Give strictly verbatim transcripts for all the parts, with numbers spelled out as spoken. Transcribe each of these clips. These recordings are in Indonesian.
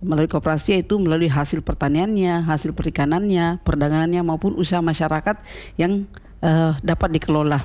melalui koperasi yaitu melalui hasil pertaniannya, hasil perikanannya, perdagangannya maupun usaha masyarakat yang uh, dapat dikelola.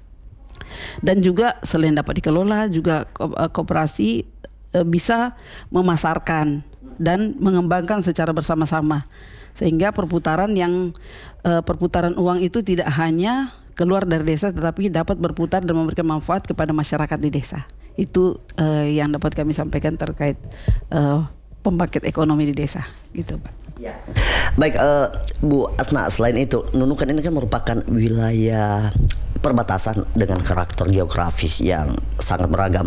Dan juga selain dapat dikelola juga koperasi uh, bisa memasarkan dan mengembangkan secara bersama-sama sehingga perputaran yang uh, perputaran uang itu tidak hanya keluar dari desa tetapi dapat berputar dan memberikan manfaat kepada masyarakat di desa. Itu uh, yang dapat kami sampaikan terkait uh, pembangkit ekonomi di desa, gitu Pak. Ya. Baik, uh, Bu Asna, selain itu Nunukan ini kan merupakan wilayah perbatasan dengan karakter geografis yang sangat beragam.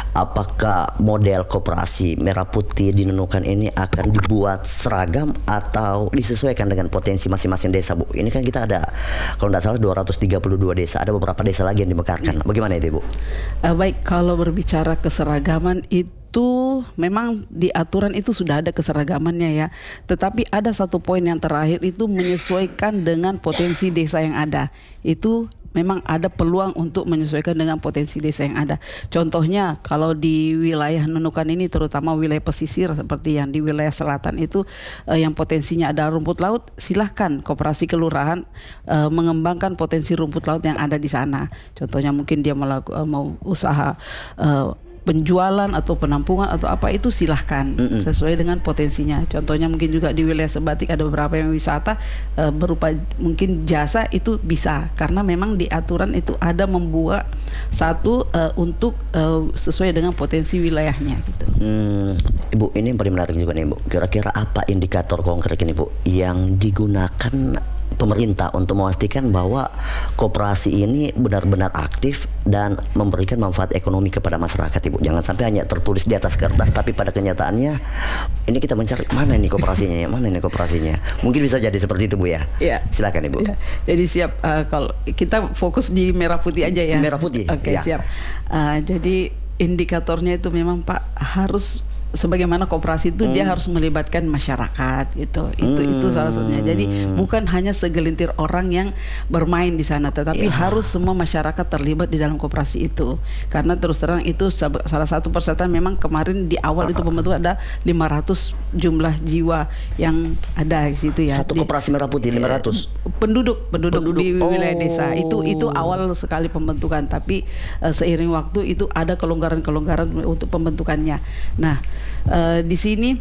Apakah model koperasi Merah Putih di Nunukan ini akan dibuat seragam atau disesuaikan dengan potensi masing-masing desa, Bu? Ini kan kita ada, kalau tidak salah dua ratus tiga puluh dua desa, ada beberapa desa lagi yang dimekarkan. Bagaimana itu, Bu? Uh, baik, kalau berbicara keseragaman itu itu memang di aturan itu sudah ada keseragamannya ya. Tetapi ada satu poin yang terakhir itu menyesuaikan dengan potensi desa yang ada. Itu memang ada peluang untuk menyesuaikan dengan potensi desa yang ada. Contohnya kalau di wilayah Nunukan ini terutama wilayah pesisir seperti yang di wilayah selatan itu eh, yang potensinya ada rumput laut, silahkan koperasi kelurahan eh, mengembangkan potensi rumput laut yang ada di sana. Contohnya mungkin dia melakukan mau usaha eh, penjualan atau penampungan atau apa itu silahkan mm-mm. sesuai dengan potensinya. Contohnya mungkin juga di wilayah Sebatik ada beberapa yang wisata e, berupa mungkin jasa itu bisa karena memang di aturan itu ada membuat satu e, untuk e, sesuai dengan potensi wilayahnya gitu. Hmm, Ibu, ini yang paling menarik juga nih, Bu. Kira-kira apa indikator konkret ini, Bu, yang digunakan pemerintah untuk memastikan bahwa koperasi ini benar-benar aktif dan memberikan manfaat ekonomi kepada masyarakat, Ibu? Jangan sampai hanya tertulis di atas kertas, tapi pada kenyataannya ini kita mencari mana ini koperasinya, mana ini koperasinya. Mungkin bisa jadi seperti itu, Bu ya. Ya. Silakan, Ibu. Ya. Jadi siap uh, kalau kita fokus di Merah Putih aja ya. Merah Putih. Oke, okay, ya. siap. Uh, jadi indikatornya itu memang Pak harus sebagaimana koperasi itu hmm. dia harus melibatkan masyarakat gitu. Itu hmm. itu salah satunya. Jadi bukan hanya segelintir orang yang bermain di sana, tetapi ya. harus semua masyarakat terlibat di dalam koperasi itu. Karena terus terang itu salah satu persyaratan memang kemarin di awal itu pembentukan ada lima ratus jumlah jiwa yang ada di situ ya. Satu koperasi Merah Putih lima ratus penduduk penduduk, penduduk. di oh. wilayah desa. Itu itu awal sekali pembentukan, tapi uh, seiring waktu itu ada kelonggaran-kelonggaran untuk pembentukannya. Nah, Uh, di sini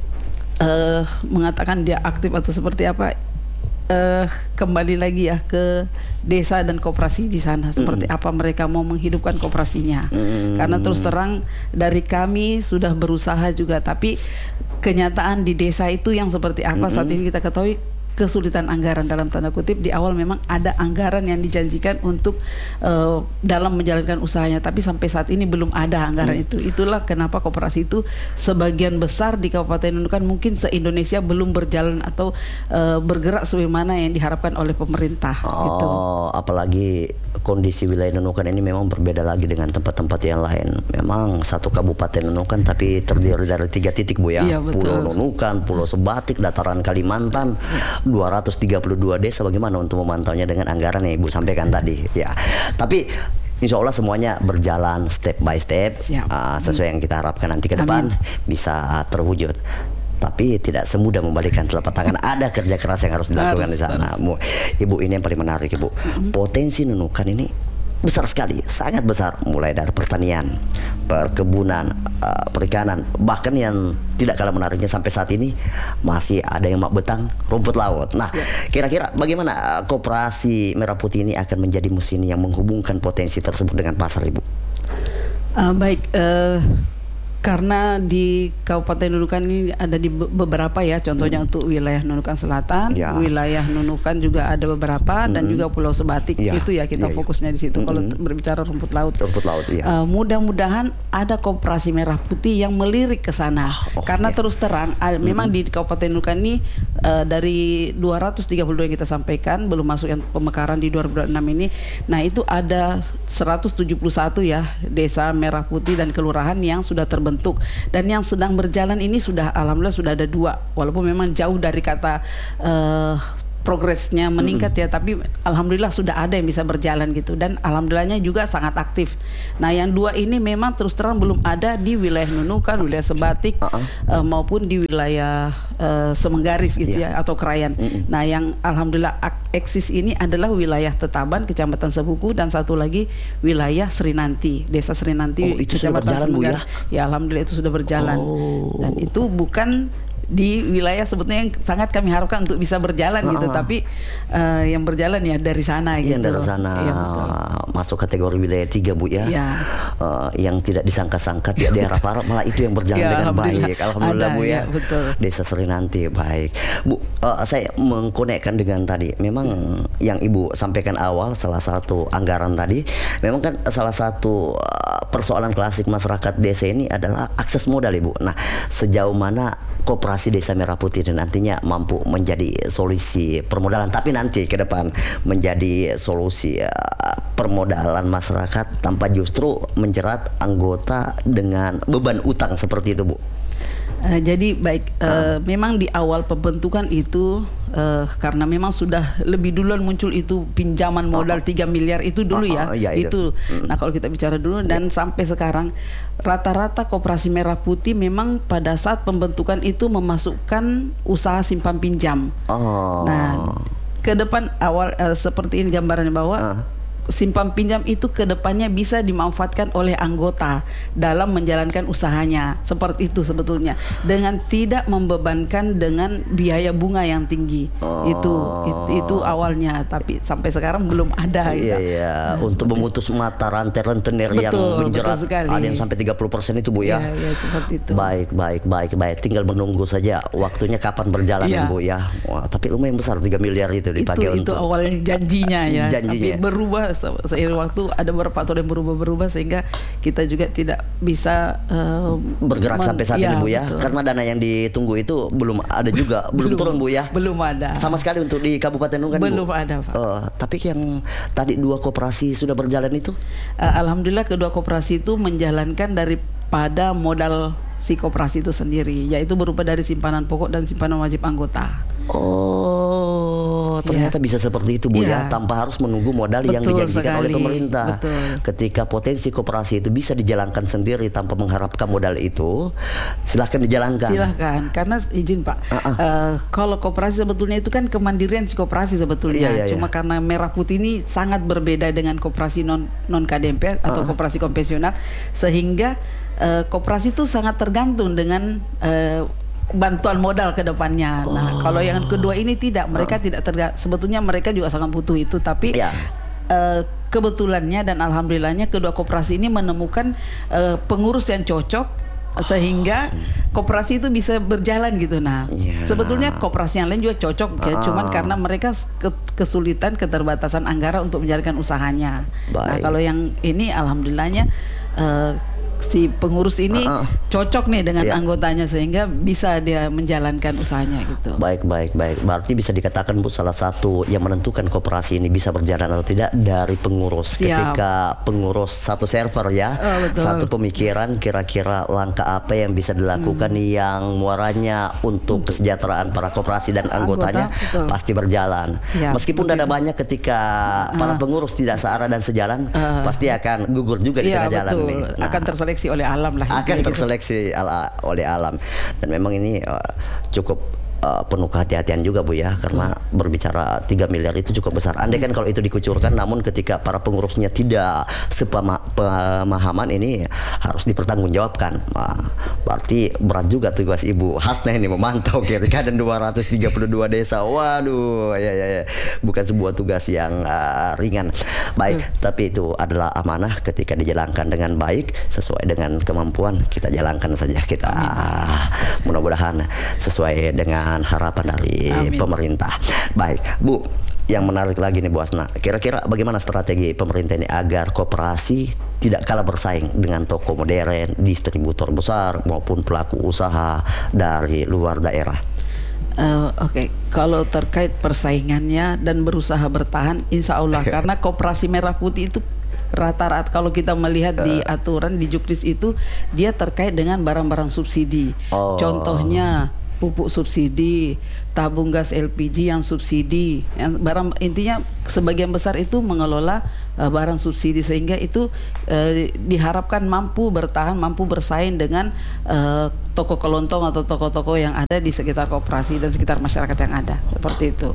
uh, mengatakan dia aktif atau seperti apa, uh, kembali lagi ya ke desa dan koperasi di sana seperti mm. apa mereka mau menghidupkan koperasinya. Mm. Karena terus terang dari kami sudah berusaha juga, tapi kenyataan di desa itu yang seperti apa mm. saat ini kita ketahui. Kesulitan anggaran dalam tanda kutip. Di awal memang ada anggaran yang dijanjikan untuk uh, dalam menjalankan usahanya, tapi sampai saat ini belum ada anggaran hmm. itu. Itulah kenapa koperasi itu sebagian besar di Kabupaten Nunukan mungkin se-Indonesia belum berjalan atau uh, bergerak sebagaimana yang diharapkan oleh pemerintah. Oh, gitu. Apalagi kondisi wilayah Nunukan ini memang berbeda lagi dengan tempat-tempat yang lain. Memang satu Kabupaten Nunukan tapi terdiri dari tiga titik, Bu ya. Iya, Pulau Nunukan, Pulau Sebatik, Dataran Kalimantan. dua ratus tiga puluh dua desa. Bagaimana untuk memantaunya dengan anggaran yang Ibu sampaikan tadi ya. Tapi insya Allah semuanya berjalan step by step uh, sesuai yang kita harapkan nanti ke depan Amin. bisa terwujud. Tapi tidak semudah membalikan telapak tangan. Ada kerja keras yang harus dilakukan harus, di sana. Harus. Ibu, ini yang paling menarik, Ibu. Potensi Nunukan ini besar sekali, sangat besar, mulai dari pertanian, perkebunan, uh, perikanan, bahkan yang tidak kalah menariknya sampai saat ini masih ada yang mak betang rumput laut. Nah, ya. kira-kira bagaimana uh, koperasi Merah Putih ini akan menjadi mesin yang menghubungkan potensi tersebut dengan pasar, Ibu? Uh, baik. Uh... Karena di Kabupaten Nunukan ini ada di beberapa ya, contohnya hmm. untuk wilayah Nunukan Selatan, ya. wilayah Nunukan juga ada beberapa hmm. dan juga Pulau Sebatik ya. itu ya kita ya, fokusnya di situ. Hmm. Kalau berbicara rumput laut, rumput laut ya. uh, mudah-mudahan ada koperasi Merah Putih yang melirik ke sana. Oh, Karena okay. terus terang, uh, hmm. memang di Kabupaten Nunukan ini uh, dari dua ratus tiga puluh dua yang kita sampaikan, belum masuk yang pemekaran di dua ribu dua puluh enam ini. Nah itu ada seratus tujuh puluh satu ya desa Merah Putih dan kelurahan yang sudah terbentuk. Dan yang sedang berjalan ini sudah alhamdulillah sudah ada dua, walaupun memang jauh dari kata uh, progresnya meningkat ya, tapi alhamdulillah sudah ada yang bisa berjalan gitu, dan alhamdulillahnya juga sangat aktif. Nah, yang dua ini memang terus terang belum ada di wilayah Nunukan, wilayah Sebatik, uh-uh. uh, maupun di wilayah uh, Semenggaris gitu yeah. ya, atau Krayan. Mm-mm. Nah, yang alhamdulillah eksis ini adalah wilayah Tetaban, Kecamatan Sebuku, dan satu lagi wilayah Srinanti, Desa Srinanti, oh, itu Kecamatan sudah berjalan, Semenggaris. Bu, ya? Ya, alhamdulillah itu sudah berjalan. Oh. Dan itu bukan di wilayah sebetulnya yang sangat kami harapkan untuk bisa berjalan uh-uh. gitu, tapi uh, yang berjalan ya dari sana gitu. Yang dari sana ya, masuk kategori wilayah tiga, Bu ya. Ya. Uh, yang tidak disangka-sangka di daerah Parap malah itu yang berjalan ya, dengan alhamdulillah. baik. Alhamdulillah ada, Bu ya. ya betul. Desa Serinanti baik. Bu, uh, saya mengkonekkan dengan tadi. Memang yang Ibu sampaikan awal salah satu anggaran tadi, memang kan salah satu uh, persoalan klasik masyarakat desa ini adalah akses modal, Ibu. Nah, sejauh mana Koperasi Desa Merah Putih dan nantinya mampu menjadi solusi permodalan, tapi nanti ke depan menjadi solusi uh, permodalan masyarakat tanpa justru menjerat anggota dengan beban utang seperti itu, Bu? Uh, jadi baik, uh, uh. memang di awal pembentukan itu uh, karena memang sudah lebih duluan muncul itu pinjaman modal uh, tiga miliar itu dulu uh, uh, ya, ya itu. itu. Nah, kalau kita bicara dulu dan ya. sampai sekarang rata-rata Koperasi Merah Putih memang pada saat pembentukan itu memasukkan usaha simpan pinjam. Uh. Nah, ke depan awal uh, seperti ini gambarannya bahwa uh. simpan pinjam itu kedepannya bisa dimanfaatkan oleh anggota dalam menjalankan usahanya, seperti itu sebetulnya, dengan tidak membebankan dengan biaya bunga yang tinggi. Oh. Itu, itu itu awalnya, tapi sampai sekarang belum ada. Iya, gitu. iya. Nah, untuk memutus mata rantai rentenir yang menjerat ada yang sampai tiga puluh persen itu, Bu ya. Iya, iya, seperti itu. Baik, baik, baik, baik. Tinggal menunggu saja waktunya kapan berjalan, ya, Bu ya. Wah, tapi lumayan besar tiga miliar itu dipakai itu, untuk itu awalnya janjinya ya. Janjinya. Tapi berubah seiring waktu, ada beberapa faktor yang berubah-berubah sehingga kita juga tidak bisa uh, bergerak sampai saat ya, ini, Bu ya. Betul. Karena dana yang ditunggu itu belum ada juga, belum, belum turun, Bu ya. Belum ada. Sama sekali untuk di Kabupaten Nunukan, belum Bu? ada, Pak. Uh, tapi yang tadi dua koperasi sudah berjalan itu? Uh, Alhamdulillah kedua koperasi itu menjalankan daripada modal si koperasi itu sendiri, yaitu berupa dari simpanan pokok dan simpanan wajib anggota. Oh, ternyata ya. bisa seperti itu, Bu ya, ya tanpa harus menunggu modal Betul yang dijanjikan sekali. oleh pemerintah. Betul. Ketika potensi koperasi itu bisa dijalankan sendiri tanpa mengharapkan modal itu, silahkan dijalankan. Silahkan, karena izin Pak, uh -uh. Uh, kalau koperasi sebetulnya itu kan kemandirian si koperasi sebetulnya. Ya, ya, Cuma ya. karena Merah Putih ini sangat berbeda dengan koperasi non non K D M P atau uh -uh. koperasi konvensional, sehingga uh, koperasi itu sangat tergantung dengan uh, bantuan modal ke depannya. Oh. Nah, kalau yang kedua ini tidak, mereka oh. tidak terga sebetulnya mereka juga sangat butuh itu, tapi yeah. uh, kebetulannya dan alhamdulillahnya kedua koperasi ini menemukan uh, pengurus yang cocok sehingga koperasi itu bisa berjalan gitu. Nah, yeah. sebetulnya koperasi yang lain juga cocok ya, uh. cuman karena mereka ke kesulitan keterbatasan anggaran untuk menjalankan usahanya. Baik. Nah, kalau yang ini alhamdulillahnya uh, si pengurus ini uh -uh. cocok nih dengan yeah. anggotanya sehingga bisa dia menjalankan usahanya gitu. Baik, baik, baik. Berarti bisa dikatakan, Bu, salah satu yang menentukan koperasi ini bisa berjalan atau tidak dari pengurus. Siap. Ketika pengurus satu server ya, oh, satu pemikiran kira-kira langkah apa yang bisa dilakukan hmm. yang muaranya untuk hmm. kesejahteraan para koperasi dan anggotanya Anggota, pasti berjalan. Siap. Meskipun dana banyak ketika uh. para pengurus tidak searah dan sejalan, uh. pasti akan gugur juga di tengah jalan nih. Nah, akan terseleksi oleh alam lah. Akan terseleksi gitu. ala, oleh alam. Dan memang ini uh, cukup uh, penuh kehati-hatian juga, Bu ya, karena hmm. berbicara tiga miliar itu cukup besar. Andai kan kalau itu dikucurkan, namun ketika para pengurusnya tidak sepemahaman, ini harus dipertanggungjawabkan. Nah, berarti berat juga tugas Ibu Hasna ini memantau kira-kira dan dua ratus tiga puluh dua desa. Waduh, ya ya ya. Bukan sebuah tugas yang uh, ringan. Baik, hmm. tapi itu adalah amanah ketika dijalankan dengan baik sesuai dengan kemampuan, kita jalankan saja. Kita mudah-mudahan sesuai dengan harapan dari Amin. pemerintah. Baik, Bu, yang menarik lagi nih Bu Hasna, kira-kira bagaimana strategi pemerintah ini agar koperasi tidak kalah bersaing dengan toko modern, distributor besar maupun pelaku usaha dari luar daerah? Uh, Oke, okay. Kalau terkait persaingannya dan berusaha bertahan, insya Allah karena Koperasi Merah Putih itu rata-rata kalau kita melihat di aturan di Juknis itu dia terkait dengan barang-barang subsidi. Oh. Contohnya pupuk subsidi, tabung gas L P G yang subsidi, yang barang intinya sebagian besar itu mengelola uh, barang subsidi sehingga itu uh, diharapkan mampu bertahan, mampu bersaing dengan uh, toko kelontong atau toko-toko yang ada di sekitar koperasi dan sekitar masyarakat yang ada, seperti itu.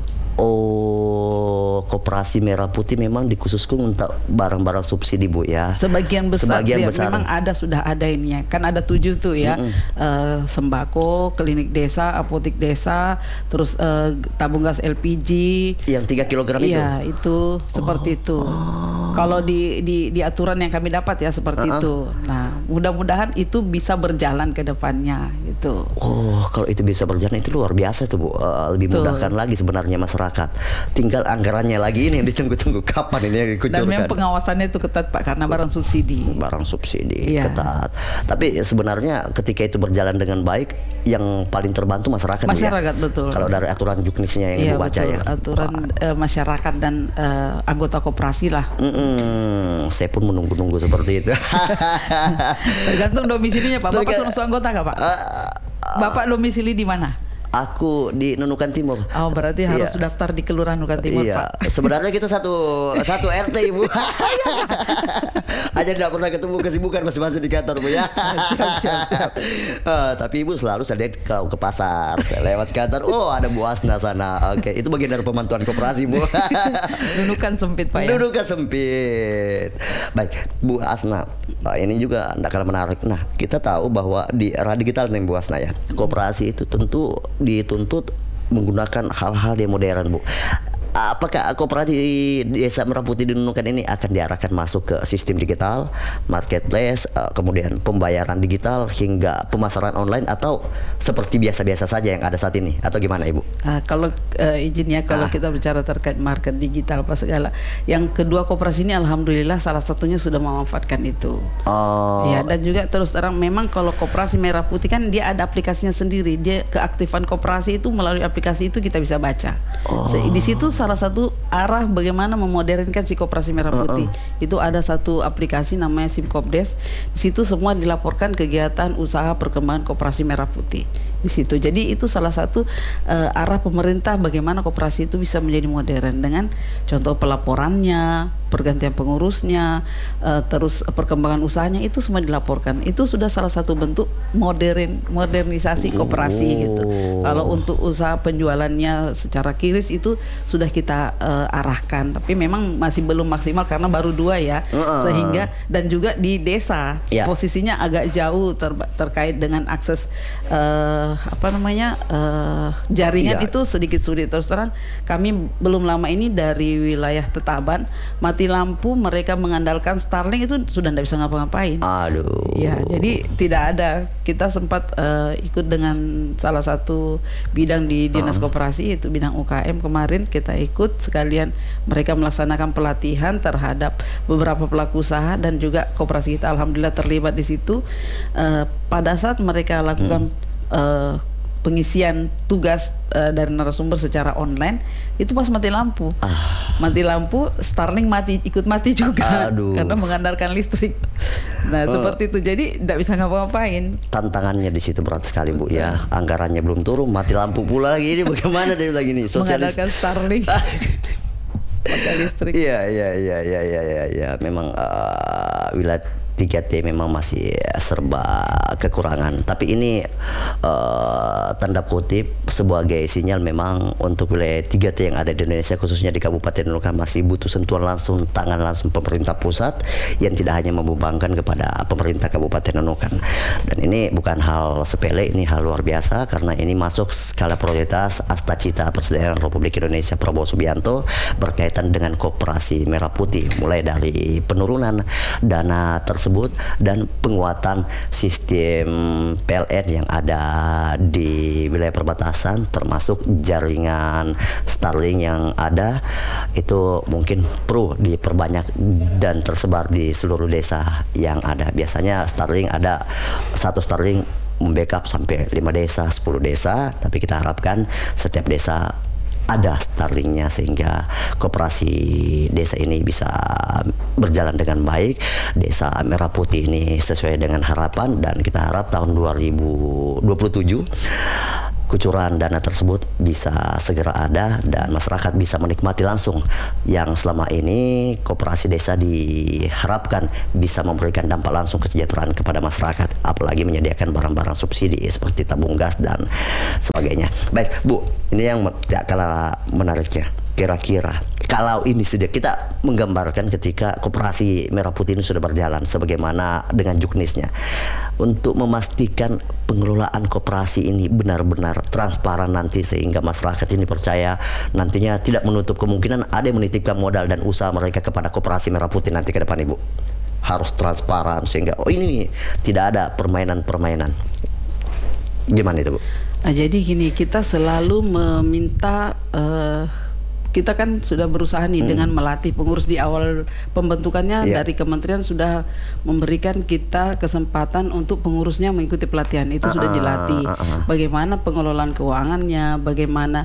Oh, Koperasi Merah Putih memang dikhususkan untuk barang-barang subsidi, Bu, ya. Sebagian besar, Sebagian dia, besar. memang ada, sudah ada ini ya. Kan ada tujuh tuh ya. Mm-mm. Uh, sembako, klinik desa, apotik desa, terus uh, tabung gas L P G. Yang tiga kilogram itu. Iya, itu seperti itu. Kalau di, di di aturan yang kami dapat ya seperti Uh-uh. itu. Nah, mudah-mudahan itu bisa berjalan ke depannya gitu. Oh, kalau itu bisa berjalan itu luar biasa tuh, Bu. Uh, lebih Betul. mudahkan lagi sebenarnya masyarakat. Tinggal anggarannya lagi ini yang ditunggu-tunggu kapan ini yang Dan dikucurkan. memang pengawasannya itu ketat Pak karena barang subsidi. Barang subsidi Iya. ketat. Tapi sebenarnya ketika itu berjalan dengan baik, yang paling terbantu masyarakat, Bu, ya. Masyarakat, betul. Kalau dari aturan juknisnya yang Iya, Ibu baca, betul. ya. Aturan eh, masyarakat dan eh, anggota koperasi lah. Mm-mm, saya pun menunggu-nunggu seperti itu. Tergantung domisilinya Pak. Bapak Terga- masuk anggota nggak Pak? Bapak domisili di mana? Aku di Nunukan Timur. Oh, berarti harus Iya. daftar di Kelurahan Nunukan Timur Iya, Pak. sebenarnya kita satu satu R T, Ibu. Aja tidak pernah ketemu, kesibukan masing-masing di kantor, Bu, ya. Siap, siap, siap. Eh, tapi Ibu selalu saya lihat kalau ke pasar, saya lewat kantor, oh ada Bu Asna sana. Oke, itu bagian dari pemantauan koperasi, Bu. Nunukan sempit Pak ya. Duduk kan sempit. Baik, Bu Asna, nah, ini juga tidak kalah menarik. Nah, kita tahu bahwa di era digital nih, Bu Asna, ya, koperasi itu tentu dituntut menggunakan hal-hal yang modern, Bu. Apakah koperasi Desa Merah Putih di Nunukan ini akan diarahkan masuk ke sistem digital, marketplace, uh, kemudian pembayaran digital hingga pemasaran online, atau seperti biasa-biasa saja yang ada saat ini, atau gimana, Ibu? Ah, kalau eh, izin ya, kalau Ah. kita bicara terkait market digital apa segala, yang kedua koperasi ini alhamdulillah salah satunya sudah memanfaatkan itu. Oh, Ya, dan juga terus terang memang kalau koperasi Merah Putih kan dia ada aplikasinya sendiri. Dia keaktifan koperasi itu melalui aplikasi itu kita bisa baca. Se- Di situ salah satu arah bagaimana memodernkan si koperasi Merah Putih. Itu ada satu aplikasi namanya Simkopdes. Di situ semua dilaporkan kegiatan usaha perkembangan koperasi Merah Putih. Di situ. Jadi itu salah satu eh, arah pemerintah bagaimana koperasi itu bisa menjadi modern dengan contoh pelaporannya, pergantian pengurusnya, eh, terus perkembangan usahanya itu semua dilaporkan. Itu sudah salah satu bentuk modern modernisasi koperasi gitu. Kalau untuk usaha penjualannya secara kiris itu sudah kita eh, arahkan, tapi memang masih belum maksimal karena baru dua ya. Uh-uh. Sehingga dan juga di desa Ya. posisinya agak jauh ter- terkait dengan akses eh, apa namanya eh, jaringan Ya. itu sedikit sulit. Terus terang kami belum lama ini dari wilayah Tetaban mati lampu, mereka mengandalkan Starlink itu sudah tidak bisa ngapa-ngapain. aduh. Ya, jadi tidak ada. Kita sempat eh, ikut dengan salah satu bidang di dinas koperasi, itu bidang U K M kemarin kita ikut sekalian mereka melaksanakan pelatihan terhadap beberapa pelaku usaha dan juga koperasi kita alhamdulillah terlibat di situ. Eh, pada saat mereka lakukan eh, pengisian tugas uh, dari narasumber secara online itu pas mati lampu, Ah. mati lampu, Starlink mati, ikut mati juga. Aduh. Karena mengandalkan listrik. Nah seperti itu, jadi tidak bisa ngapa-ngapain. Tantangannya di situ berat sekali, Bu, ya. Anggarannya belum turun, mati lampu pula lagi, ini bagaimana dari lagi nih? Sosialis. Mengandalkan Starlink pakai listrik. Iya, iya, iya, iya, iya, iya, iya. Memang uh, wilayah tiga T memang masih serba kekurangan. Tapi ini uh, tanda kutip sebagai sinyal memang untuk wilayah tiga T yang ada di Indonesia, khususnya di Kabupaten Nunukan, masih butuh sentuhan langsung, tangan langsung pemerintah pusat yang tidak hanya membebankan kepada pemerintah Kabupaten Nunukan. Dan ini bukan hal sepele, ini hal luar biasa karena ini masuk skala prioritas Asta Cita Presiden Republik Indonesia Prabowo Subianto berkaitan dengan koperasi Merah Putih, mulai dari penurunan dana tersebut dan penguatan sistem P L N yang ada di wilayah perbatasan, termasuk jaringan Starlink yang ada itu mungkin perlu diperbanyak dan tersebar di seluruh desa yang ada. Biasanya Starlink ada satu Starlink membackup sampai lima desa, sepuluh desa, tapi kita harapkan setiap desa ada Starlinknya sehingga koperasi desa ini bisa berjalan dengan baik. Desa Merah Putih ini sesuai dengan harapan dan kita harap tahun dua ribu dua puluh tujuh kucuran dana tersebut bisa segera ada dan masyarakat bisa menikmati langsung yang selama ini koperasi desa diharapkan bisa memberikan dampak langsung kesejahteraan kepada masyarakat, apalagi menyediakan barang-barang subsidi seperti tabung gas dan sebagainya. Baik Bu, ini yang tidak kalah menariknya, kira-kira kalau ini sudah kita menggambarkan ketika koperasi Merah Putih ini sudah berjalan sebagaimana dengan juknisnya, untuk memastikan pengelolaan koperasi ini benar-benar transparan nanti sehingga masyarakat ini percaya nantinya tidak menutup kemungkinan ada yang menitipkan modal dan usaha mereka kepada koperasi Merah Putih nanti ke depan, Ibu. Harus transparan sehingga oh ini tidak ada permainan-permainan. Gimana itu, Bu? Nah, jadi gini, kita selalu meminta uh, kita kan sudah berusaha nih hmm. dengan melatih pengurus di awal pembentukannya, yeah. dari kementerian sudah memberikan kita kesempatan untuk pengurusnya mengikuti pelatihan itu uh, sudah dilatih. Uh, uh, uh. Bagaimana pengelolaan keuangannya, bagaimana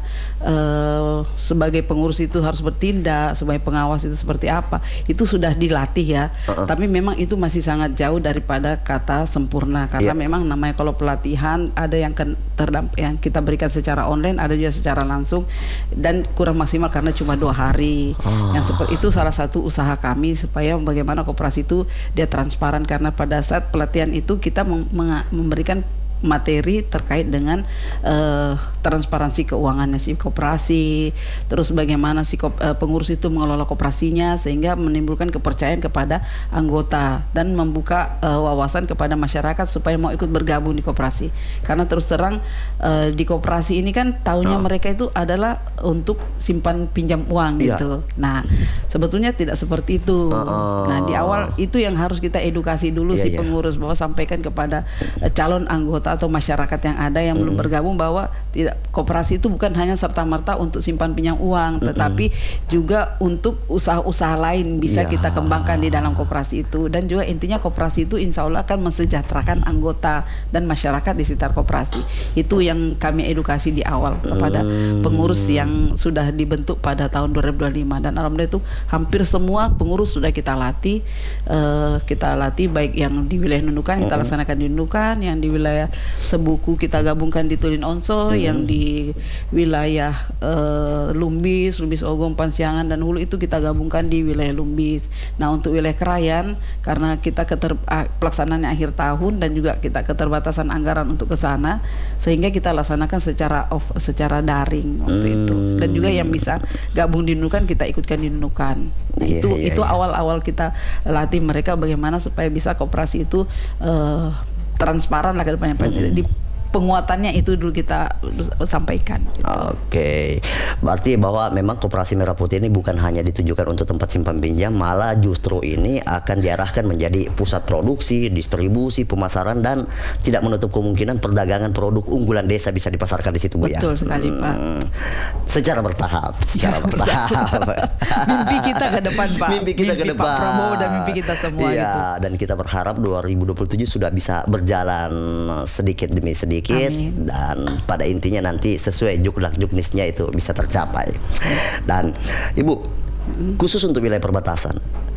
uh, sebagai pengurus itu harus bertindak, sebagai pengawas itu seperti apa, itu sudah dilatih ya. Uh, uh. Tapi memang itu masih sangat jauh daripada kata sempurna karena yeah. memang namanya kalau pelatihan ada yang terdampak yang kita berikan secara online, ada juga secara langsung dan kurang maksimal karena cuma dua hari. Oh. Yang seperti itu salah satu usaha kami supaya bagaimana koperasi itu dia transparan, karena pada saat pelatihan itu kita mem memberikan materi terkait dengan uh, transparansi keuangannya si koperasi, terus bagaimana si uh, pengurus itu mengelola koperasinya sehingga menimbulkan kepercayaan kepada anggota dan membuka uh, wawasan kepada masyarakat supaya mau ikut bergabung di koperasi. Karena terus terang uh, di koperasi ini kan tahunya oh. mereka itu adalah untuk simpan pinjam uang yeah. gitu. Nah, sebetulnya tidak seperti itu. Uh, nah, di awal itu yang harus kita edukasi dulu yeah, si yeah. pengurus, bahwa sampaikan kepada uh, calon anggota atau masyarakat yang ada yang mm. belum bergabung bahwa tidak, koperasi itu bukan hanya serta-merta untuk simpan pinjam uang, tetapi mm-mm. juga untuk usaha-usaha lain bisa yeah. kita kembangkan di dalam koperasi itu. Dan juga intinya koperasi itu insya Allah akan mensejahterakan anggota dan masyarakat di sekitar koperasi. Itu yang kami edukasi di awal kepada mm. pengurus yang sudah dibentuk pada tahun dua ribu dua puluh lima, dan alhamdulillah itu hampir semua pengurus sudah kita latih. uh, kita latih baik yang di wilayah Nunukan kita mm-hmm. laksanakan di Nunukan, yang di wilayah Sebuku kita gabungkan di Tulin Onso, hmm. yang di wilayah uh, Lumbis, Lumbis Ogong, Pansiangan dan Hulu itu kita gabungkan di wilayah Lumbis. Nah, untuk wilayah Krayan karena kita keter, uh, pelaksanaannya akhir tahun dan juga kita keterbatasan anggaran untuk ke sana, sehingga kita laksanakan secara off, secara daring waktu hmm. itu. Dan juga yang bisa gabung di Nunukan kita ikutkan di Nunukan. Nah, yeah, itu yeah, itu awal-awal yeah. kita latih mereka bagaimana supaya bisa koperasi itu uh, transparan lah ke depannya. Mm-hmm. Di penguatannya itu dulu kita sampaikan gitu. Oke, okay. Berarti bahwa memang koperasi Merah Putih ini bukan hanya ditujukan untuk tempat simpan pinjam, malah justru ini akan diarahkan menjadi pusat produksi, distribusi, pemasaran, dan tidak menutup kemungkinan perdagangan produk unggulan desa bisa dipasarkan di situ, Bu. Betul ya? sekali, Pak. Hmm, secara bertahap, secara bertahap. Mimpi kita ke depan, Pak. Mimpi kita mimpi ke depan. Pak Prabowo dan mimpi kita semua iya, gitu. Dan kita berharap dua ribu dua puluh tujuh sudah bisa berjalan sedikit demi sedikit. Amin. Dan pada intinya nanti sesuai juknak juknisnya itu bisa tercapai. Dan Ibu, khusus untuk wilayah perbatasan,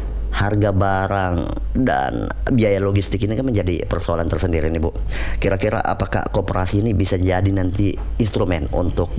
harga barang dan biaya logistik ini kan menjadi persoalan tersendiri nih, Bu. Kira-kira apakah koperasi ini bisa jadi nanti instrumen untuk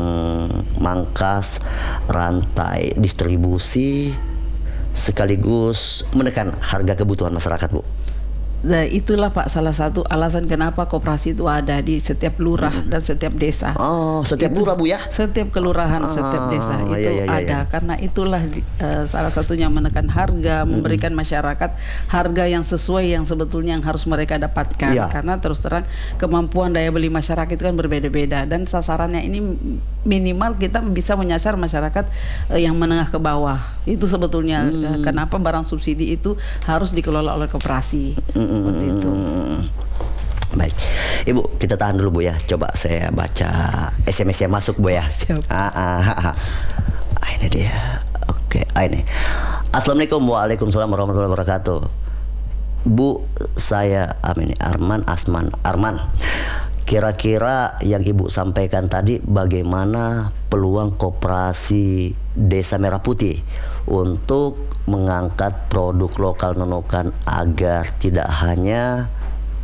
memangkas rantai distribusi sekaligus menekan harga kebutuhan masyarakat, Bu? Nah, itulah Pak salah satu alasan kenapa koperasi itu ada di setiap lurah hmm. dan setiap desa. Oh, setiap itu, lurah, Bu, ya? Setiap kelurahan, ah, setiap desa itu iya, iya, ada. Iya. Karena itulah uh, salah satunya menekan harga, hmm. memberikan masyarakat harga yang sesuai yang sebetulnya yang harus mereka dapatkan. Iya. Karena terus terang kemampuan daya beli masyarakat itu kan berbeda-beda, dan sasarannya ini minimal kita bisa menyasar masyarakat uh, yang menengah ke bawah. Itu sebetulnya hmm. uh, kenapa barang subsidi itu harus dikelola oleh koperasi. Hmm. Seperti itu. Baik, Ibu, kita tahan dulu, Bu, ya. Coba saya baca S M S yang masuk, Bu, ya. Siap. Ah, ah, ah. ah ini dia. Oke, ah, ini. Assalamualaikum, waalaikumsalam warahmatullahi wabarakatuh. Bu, saya Amin Arman Asman Arman. Kira-kira yang Ibu sampaikan tadi, bagaimana peluang koperasi Desa Merah Putih untuk mengangkat produk lokal Nunukan agar tidak hanya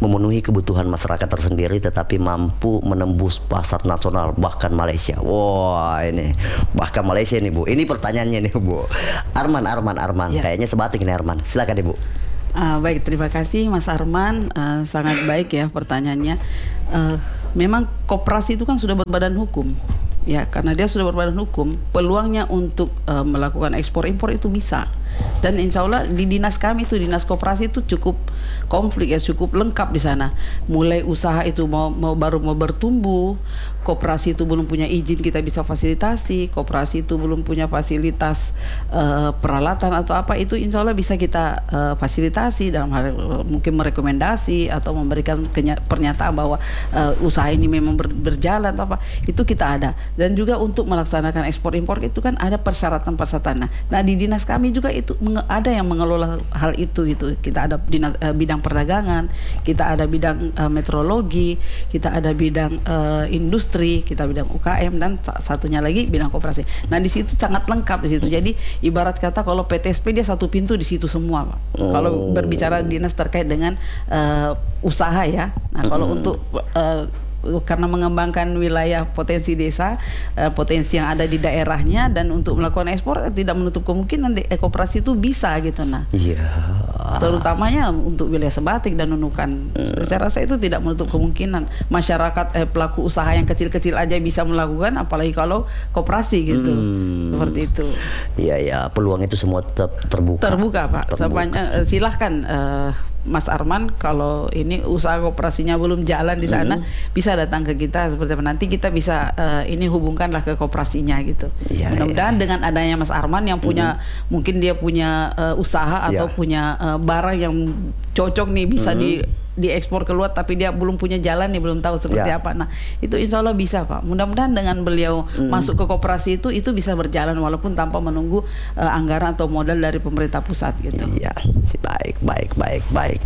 memenuhi kebutuhan masyarakat tersendiri, tetapi mampu menembus pasar nasional bahkan Malaysia. Wah ini bahkan Malaysia nih Bu. Ini pertanyaannya nih Bu. Arman, Arman, Arman. Ya. Kayaknya sebatik ini Arman. Silakan Ibu. Uh, baik, terima kasih Mas Arman. Uh, sangat baik ya pertanyaannya. Uh, memang koperasi itu kan sudah berbadan hukum. Ya, karena dia sudah berbadan hukum, peluangnya untuk uh, melakukan ekspor impor itu bisa. Dan insya Allah di dinas kami itu, dinas koperasi itu cukup komplit ya, cukup lengkap di sana. Mulai usaha itu mau, mau baru mau bertumbuh, koperasi itu belum punya izin kita bisa fasilitasi, koperasi itu belum punya fasilitas uh, peralatan atau apa, itu insya Allah bisa kita uh, fasilitasi dalam hal mungkin merekomendasi atau memberikan pernyataan bahwa uh, usaha ini memang ber, berjalan atau apa, itu kita ada. Dan juga untuk melaksanakan ekspor impor itu kan ada persyaratan-persyaratan. Nah di dinas kami juga itu ada yang mengelola hal itu gitu. Kita ada dinas, uh, bidang perdagangan, kita ada bidang uh, meteorologi, kita ada bidang uh, industri, kita bidang U K M, dan satunya lagi bidang koperasi. Nah di situ sangat lengkap di situ. Jadi ibarat kata kalau P T S P dia satu pintu di situ semua, Pak. Oh. Kalau berbicara dinas terkait dengan uh, usaha ya. Nah kalau mm-hmm. untuk uh, karena mengembangkan wilayah potensi desa, uh, potensi yang ada di daerahnya, dan untuk melakukan ekspor tidak menutup kemungkinan di, eh, koperasi itu bisa gitu. Nah, iya. Terutamanya untuk wilayah Sebatik dan Nunukan, hmm. saya rasa itu tidak menutup kemungkinan masyarakat eh, pelaku usaha yang kecil-kecil aja bisa melakukan, apalagi kalau koperasi gitu, hmm. seperti itu. Iya ya, peluang itu semua tetap terbuka. Terbuka Pak. Terbuka. Sepanjang, uh, silahkan. Uh, Mas Arman, kalau ini usaha koperasinya belum jalan di sana, mm-hmm. bisa datang ke kita seperti apa. Nanti kita bisa uh, ini hubungkanlah ke koperasinya gitu. Yeah, mudah-mudahan yeah. dengan adanya Mas Arman yang punya mm-hmm. mungkin dia punya uh, usaha atau yeah. punya uh, barang yang cocok nih bisa mm-hmm. di diekspor keluar, tapi dia belum punya jalan nih, belum tahu seperti yeah. apa. Nah itu insya Allah bisa Pak. Mudah-mudahan dengan beliau mm. masuk ke koperasi itu itu bisa berjalan walaupun tanpa menunggu uh, anggaran atau modal dari pemerintah pusat gitu. Iya, baik, baik, baik, baik.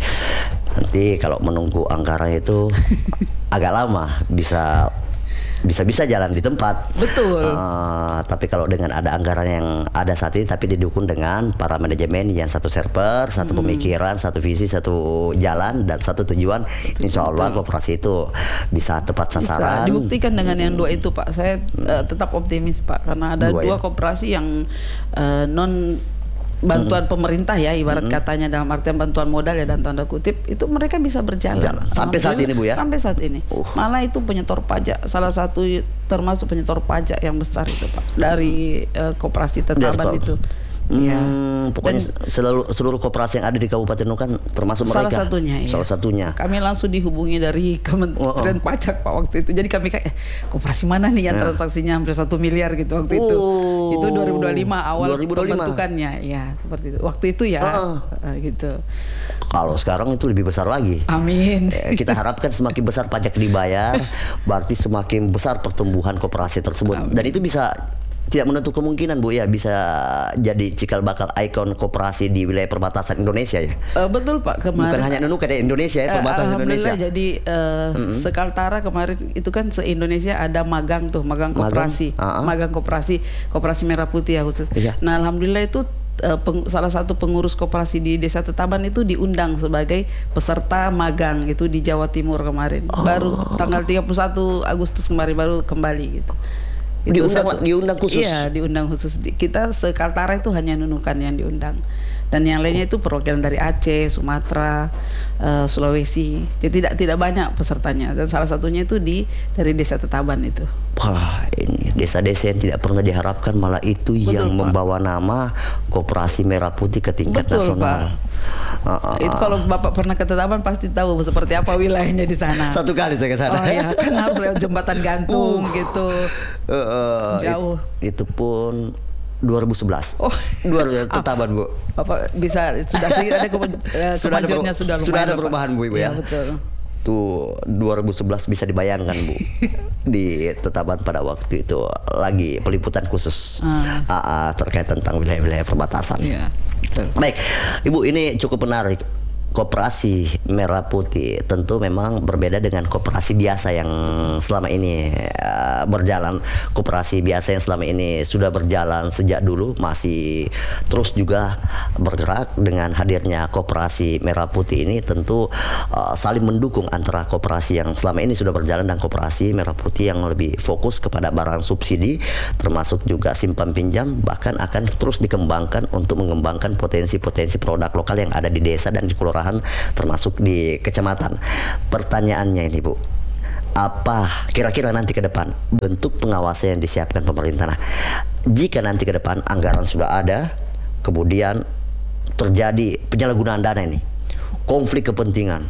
Nanti kalau menunggu anggaran itu agak lama, bisa bisa-bisa jalan di tempat. Betul. Uh, tapi kalau dengan ada anggaran yang ada saat ini, tapi didukung dengan para manajemen yang satu server, satu hmm. pemikiran, satu visi, satu jalan, dan satu tujuan, betul, insya Allah koperasi itu bisa tepat sasaran. Bisa dibuktikan dengan hmm. yang dua itu Pak. Saya uh, tetap optimis Pak, karena ada dua, dua ya? koperasi yang uh, non bantuan hmm. pemerintah ya, ibarat hmm. katanya dalam artian bantuan modal ya dan tanda kutip, itu mereka bisa berjalan Jalan. sampai saat ini Bu ya. Sampai saat ini. Uh. Malah itu penyetor pajak, salah satu termasuk penyetor pajak yang besar itu Pak dari uh, koperasi Tetaban itu. Hmm, ya. Pokoknya dan seluruh, seluruh koperasi yang ada di Kabupaten Nunukan termasuk mereka. Salah satunya. Salah ya. satunya. Kami langsung dihubungi dari Kementerian oh, oh. Pajak Pak waktu itu. Jadi kami kayak eh, koperasi mana nih yang ya. transaksinya hampir satu miliar gitu waktu oh, itu. Itu dua ribu dua puluh lima awal dua ribu dua puluh lima. Pembentukannya. Ya seperti itu. Waktu itu ya uh, uh, gitu. Kalau sekarang itu lebih besar lagi. Amin. Eh, kita harapkan semakin besar pajak dibayar, berarti semakin besar pertumbuhan koperasi tersebut. Amin. Dan itu bisa tidak menutup kemungkinan Bu ya, bisa jadi cikal bakal ikon koperasi di wilayah perbatasan Indonesia ya. Uh, betul Pak, kemarin. Bukan hanya Nunukan ya, Indonesia ya, perbatasan uh, Indonesia. Jadi uh, mm-hmm. sekaltara kemarin itu kan se-Indonesia ada magang tuh, magang koperasi, magang, uh-huh. magang koperasi, koperasi Merah Putih ya khusus. Iya. Nah alhamdulillah itu uh, peng, salah satu pengurus koperasi di Desa Tetaban itu diundang sebagai peserta magang itu di Jawa Timur kemarin. Oh. Baru tanggal tiga puluh satu Agustus kemarin baru kembali gitu. Itu diundang, satu, diundang khusus. Iya, diundang khusus. Kita sekaltara itu hanya Nunukan yang diundang. Dan yang lainnya itu perwakilan dari Aceh, Sumatera, uh, Sulawesi. Jadi tidak tidak banyak pesertanya. Dan salah satunya itu di dari Desa Tetaban itu. Wah, ini desa-desa yang tidak pernah diharapkan, malah itu Betul, yang Pak. membawa nama Koperasi Merah Putih ke tingkat Betul, nasional. Pak. Uh, uh, itu kalau Bapak pernah ke Tetaban pasti tahu seperti apa wilayahnya di sana. Satu kali saya ke sana. Oh ya, kan harus lewat jembatan gantung uh, gitu. Uh, uh, Jauh. It, itu pun dua ribu sebelas. Oh, dua ribu Tetaban Bu. Bapak bisa sudah sih ada ke, uh, sudah ada sudah, sudah ada perubahan Bu Ibu ya. Ya betul. Tuh dua ribu sebelas bisa dibayangkan Bu. Di Tetaban pada waktu itu lagi peliputan khusus uh. Uh, uh, terkait tentang wilayah-wilayah perbatasan. Yeah. Baik, Ibu, ini cukup menarik. Koperasi Merah Putih tentu memang berbeda dengan koperasi biasa yang selama ini uh, berjalan. Koperasi biasa yang selama ini sudah berjalan sejak dulu, masih terus juga bergerak. Dengan hadirnya Koperasi Merah Putih ini tentu uh, saling mendukung antara koperasi yang selama ini sudah berjalan dan Koperasi Merah Putih yang lebih fokus kepada barang subsidi, termasuk juga simpan pinjam, bahkan akan terus dikembangkan untuk mengembangkan potensi-potensi produk lokal yang ada di desa dan di kelurahan, termasuk di kecamatan. Pertanyaannya ini Bu, apa kira-kira nanti ke depan bentuk pengawasan yang disiapkan pemerintah? Nah, jika nanti ke depan anggaran sudah ada, kemudian terjadi penyalahgunaan dana ini, konflik kepentingan,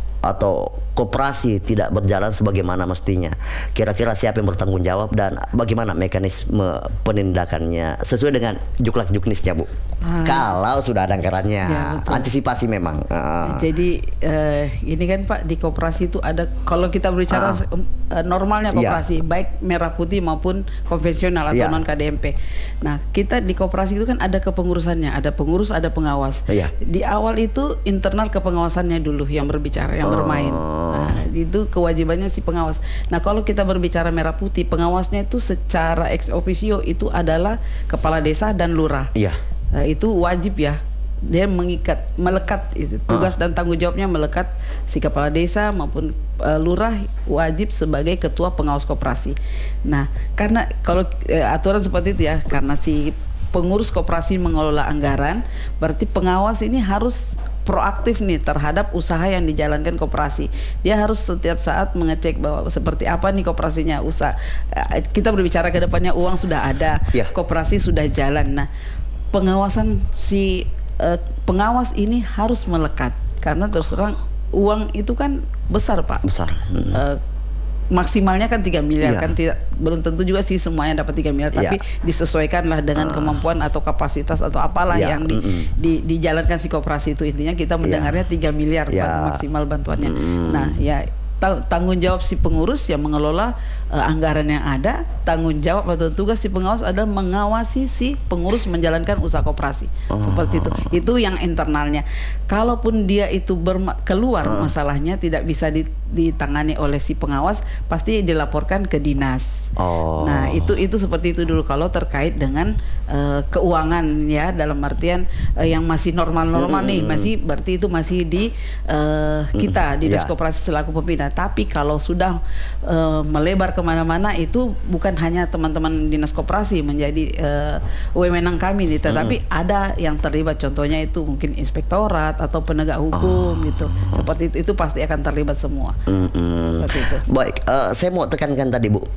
atau koperasi tidak berjalan sebagaimana mestinya, kira-kira siapa yang bertanggung jawab dan bagaimana mekanisme penindakannya sesuai dengan juklak juknisnya Bu? Ah, kalau sudah ada anggarannya, ya, antisipasi memang. Uh. Jadi uh, ini kan Pak, di koperasi itu ada, kalau kita berbicara uh. uh, normalnya koperasi, ya, baik Merah Putih maupun konvensional atau ya, non K D M P. Nah, kita di koperasi itu kan ada kepengurusannya, ada pengurus, ada pengawas. Ya. Di awal itu internal kepengawasannya dulu yang berbicara, yang uh. bermain. Nah, itu kewajibannya si pengawas. Nah, kalau kita berbicara Merah Putih, pengawasnya itu secara ex officio itu adalah kepala desa dan lurah. Iya. Nah, itu wajib ya. Dia mengikat, melekat itu, tugas uh. dan tanggung jawabnya melekat si kepala desa maupun uh, lurah wajib sebagai ketua pengawas koperasi. Nah, karena kalau uh, aturan seperti itu ya, karena si pengurus koperasi mengelola anggaran, berarti pengawas ini harus proaktif nih terhadap usaha yang dijalankan koperasi. Dia harus setiap saat mengecek bahwa seperti apa nih koperasinya, usaha. Kita berbicara ke depannya, uang sudah ada, yeah, koperasi sudah jalan. Nah, pengawasan si uh, pengawas ini harus melekat, karena terus terang uang itu kan besar Pak. Besar. Hmm. Uh, maksimalnya kan tiga miliar, yeah, kan tidak, belum tentu juga sih semuanya dapat tiga miliar, tapi yeah, disesuaikanlah dengan uh. kemampuan atau kapasitas atau apalah yeah, yang di, mm -mm. di, dijalankan si koperasi itu. Intinya kita mendengarnya tiga miliar yeah, maksimal bantuannya. Mm. Nah, ya tanggung jawab si pengurus yang mengelola uh, anggaran yang ada, tanggung jawab atau tugas si pengawas adalah mengawasi si pengurus menjalankan usaha koperasi. Oh. Seperti itu. Itu yang internalnya. Kalaupun dia itu keluar uh. masalahnya tidak bisa ditangani oleh si pengawas, pasti dilaporkan ke dinas. Oh. Nah, itu itu seperti itu dulu kalau terkait dengan uh, keuangan ya, dalam artian uh, yang masih normal-normal hmm. nih, masih berarti itu masih di uh, kita di dinas yeah, koperasi selaku pembina. Tapi kalau sudah uh, melebar kemana-mana, itu bukan hanya teman-teman dinas koperasi menjadi uh, wewenang kami nih, tetapi hmm. ada yang terlibat, contohnya itu mungkin inspektorat atau penegak hukum oh. gitu. Seperti itu, itu pasti akan terlibat semua. Hmm. Seperti itu. Baik, uh, saya mau tekankan tadi Bu,